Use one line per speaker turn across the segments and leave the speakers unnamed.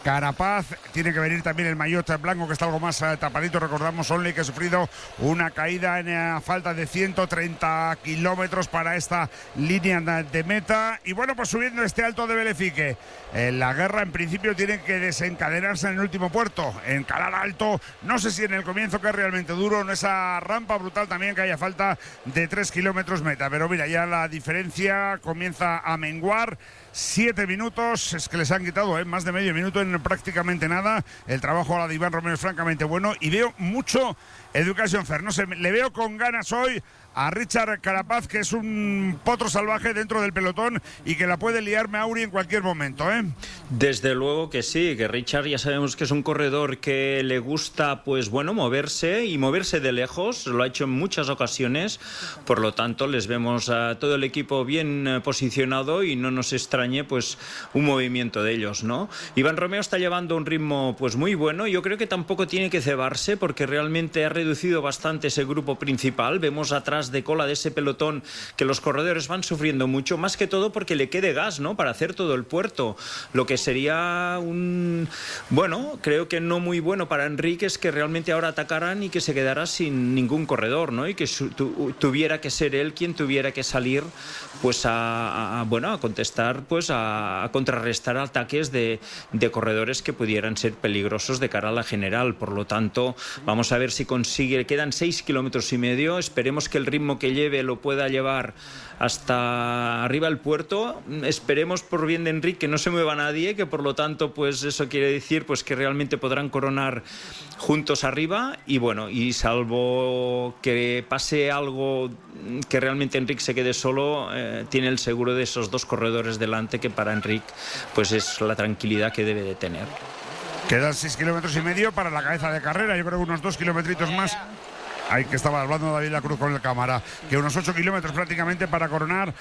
Carapaz, tiene que venir también el maillot blanco, que está algo más tapadito. Recordamos Onley, que ha sufrido una caída a falta de 130 kilómetros para esta línea de meta. Y bueno, pues subiendo este Alto de Belefique, la guerra en principio tiene que desencadenarse en el último puerto, en Calar Alto. No sé si en el comienzo, que es realmente duro, en esa rampa brutal también, que haya falta de 3 kilómetros meta. Pero mira, ya la diferencia comienza a menguar. 7 minutos, es que les han quitado más de medio minuto en prácticamente nada. El trabajo ahora de Iván Romeo es francamente bueno y veo mucho Education First. No sé, le veo con ganas hoy a Richard Carapaz, que es un potro salvaje dentro del pelotón y que la puede liar Mauri en cualquier momento, ¿eh?
Desde luego que sí, que Richard ya sabemos que es un corredor que le gusta, pues bueno, moverse y moverse de lejos, lo ha hecho en muchas ocasiones, por lo tanto les vemos a todo el equipo bien posicionado y no nos extrañe pues un movimiento de ellos, ¿no? Iván Romeo está llevando un ritmo pues muy bueno. Yo creo que tampoco tiene que cebarse porque realmente ha reducido bastante ese grupo principal. Vemos atrás de cola de ese pelotón que los corredores van sufriendo mucho, más que todo porque le quede gas, ¿no?, para hacer todo el puerto. Lo que sería creo que no muy bueno para Enric es que realmente ahora atacaran y que se quedara sin ningún corredor, ¿no?, y que tuviera que ser él quien tuviera que salir pues a contestar, pues a contrarrestar ataques de corredores que pudieran ser peligrosos de cara a la general. Por lo tanto, vamos a ver si consigue. Quedan 6,5 kilómetros. Esperemos que el ritmo que lleve lo pueda llevar hasta arriba el puerto. Esperemos, por bien de Enric, que no se mueva nadie, que por lo tanto pues eso quiere decir pues que realmente podrán coronar juntos arriba. Y bueno, y salvo que pase algo que realmente Enric se quede solo, tiene el seguro de esos dos corredores delante, que para Enric pues es la tranquilidad que debe de tener.
Quedan 6,5 kilómetros para la cabeza de carrera. Yo creo que unos 2 kilometritos más. Ahí que estaba hablando David La Cruz con la cámara, que unos 8 kilómetros prácticamente para coronar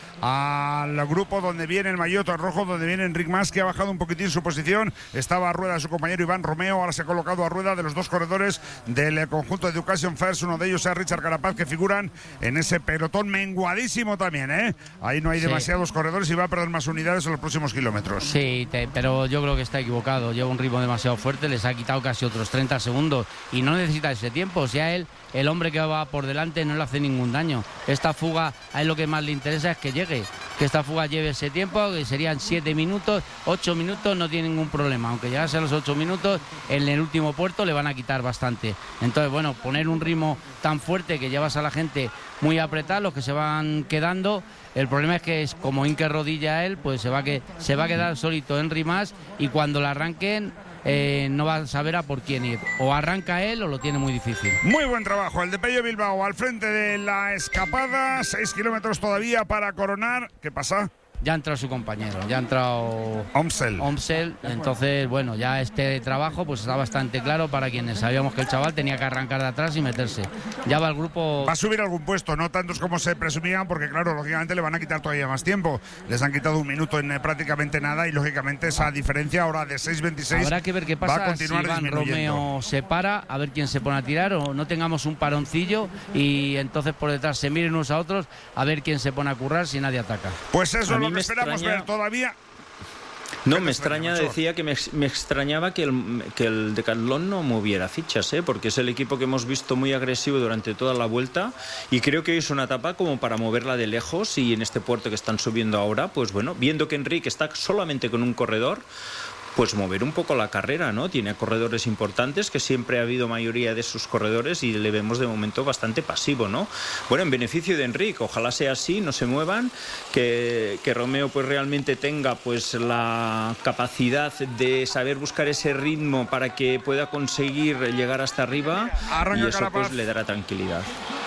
al grupo donde viene el maillot rojo, donde viene Enric Mas, que ha bajado un poquitín su posición. Estaba a rueda de su compañero Iván Romeo, ahora se ha colocado a rueda de los dos corredores del conjunto de Education First. Uno de ellos es Richard Carapaz, que figuran en ese pelotón menguadísimo también, ¿eh? Ahí no hay demasiados corredores y va a perder más unidades en los próximos kilómetros.
Sí, pero yo creo que está equivocado. Lleva un ritmo demasiado fuerte, les ha quitado casi otros 30 segundos y no necesita ese tiempo. O sea, el hombre que va por delante no le hace ningún daño. Esta fuga, a él lo que más le interesa es que llegue, que esta fuga lleve ese tiempo, que serían 7 minutos, 8 minutos, no tiene ningún problema. Aunque llegase a los 8 minutos, en el último puerto le van a quitar bastante. Entonces, bueno, poner un ritmo tan fuerte que llevas a la gente muy apretada, los que se van quedando. El problema es que, como hinque rodilla a él, pues se va a quedar solito Enric Mas, y cuando la arranquen no va a saber a por quién ir. O arranca él o lo tiene muy difícil.
Muy buen trabajo el de Pello Bilbao al frente de la escapada. 6 kilómetros todavía para coronar. ¿Qué pasa?
Ya ha entrado su compañero, ya ha entrado
Omsel.
Entonces, bueno, ya este trabajo pues está bastante claro para quienes sabíamos que el chaval tenía que arrancar de atrás y meterse. Ya va el grupo.
Va a subir algún puesto, no tantos como se presumían, porque claro, lógicamente le van a quitar todavía más tiempo. Les han quitado un minuto en prácticamente nada y lógicamente esa diferencia ahora de 6:26
habrá que ver qué pasa,
va a continuar
si Iván
disminuyendo.
Romeo se para, a ver quién se pone a tirar, o no tengamos un paroncillo y entonces por detrás se miren unos a otros a ver quién se pone a currar si nadie ataca.
Pues eso es lo que esperamos ver todavía.
No, me extraña, decía que me extrañaba que el Decathlon no moviera fichas, porque es el equipo que hemos visto muy agresivo durante toda la vuelta, y creo que es una etapa como para moverla de lejos. Y en este puerto que están subiendo ahora, pues bueno, viendo que Enric está solamente con un corredor, pues mover un poco la carrera, ¿no? Tiene corredores importantes, que siempre ha habido mayoría de sus corredores, y le vemos de momento bastante pasivo, ¿no? Bueno, en beneficio de Enric, ojalá sea así, no se muevan, que Romeo pues realmente tenga pues la capacidad de saber buscar ese ritmo para que pueda conseguir llegar hasta arriba.
Arranca
y eso
Carapaz.
Pues le dará tranquilidad.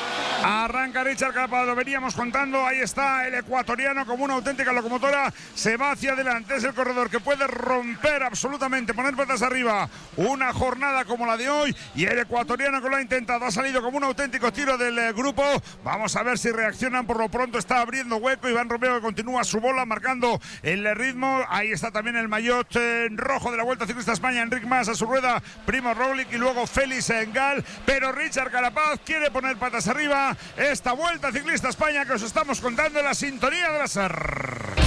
Arranca Richard Carapaz, lo veníamos contando. Ahí está el ecuatoriano como una auténtica locomotora. Se va hacia adelante, es el corredor que puede romper absolutamente, poner patas arriba una jornada como la de hoy. Y el ecuatoriano que lo ha intentado, ha salido como un auténtico tiro del grupo. Vamos a ver si reaccionan. Por lo pronto está abriendo hueco Iván Romeo, que continúa su bola marcando el ritmo. Ahí está también el maillot rojo de la Vuelta Ciclista España, Enric Mas a su rueda, Primo Roglic y luego Félix Engal. Pero Richard Carapaz quiere poner patas arriba esta Vuelta Ciclista España que os estamos contando en la sintonía de la SER.